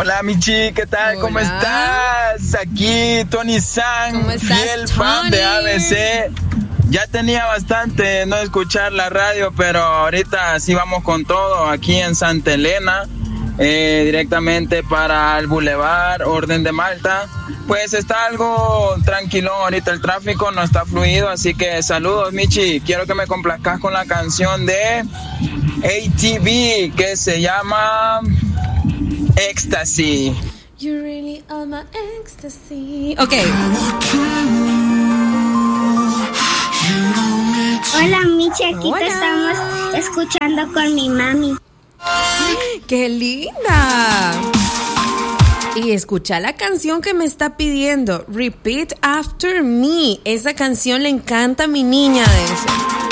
Hola, Michi, ¿qué tal? Hola. ¿Cómo estás? Aquí Tony San, ¿Cómo estás, fiel fan de ABC. Ya tenía bastante no escuchar la radio, pero ahorita sí vamos con todo aquí en Santa Elena, directamente para el Boulevard Orden de Malta. Pues está algo tranquilo ahorita, el tráfico no está fluido, así que saludos, Michi. Quiero que me complazcas con la canción de ATV que se llama Ecstasy. You really are my ecstasy. Ok. Hola, Michi, aquí Hola. te estamos escuchando con mi mami. ¡Qué linda! Y escucha la canción que me está pidiendo, Repeat After Me. Esa canción le encanta a mi niña, de eso.